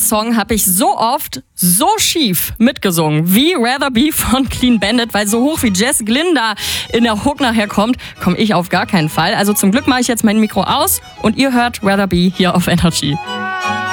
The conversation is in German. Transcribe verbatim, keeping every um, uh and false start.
Song habe ich so oft so schief mitgesungen wie Rather Be von Clean Bandit, weil so hoch wie Jess Glinda in der Hook nachher kommt, komme ich auf gar keinen Fall. Also zum Glück mache ich jetzt mein Mikro aus und ihr hört Rather Be hier auf Energy.